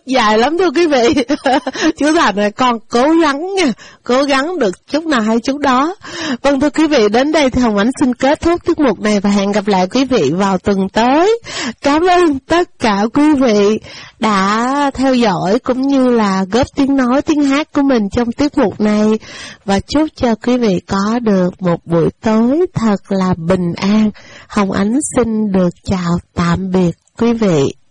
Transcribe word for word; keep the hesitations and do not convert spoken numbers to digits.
dài lắm thưa quý vị. Chú Thành ơi, con cố gắng nha, cố gắng được chút nào hay chút đó. Vâng thưa quý vị, đến đây thì Hồng Ánh xin kết thúc tiết mục này và hẹn gặp lại quý vị vào tuần tới. Cảm ơn tất cả quý vị đã theo dõi cũng như là góp tiếng nói, tiếng hát của mình trong tiết mục này, và chúc cho quý vị có được một buổi tối thật là bình an. Hồng Ánh xin được chào tạm biệt quý vị.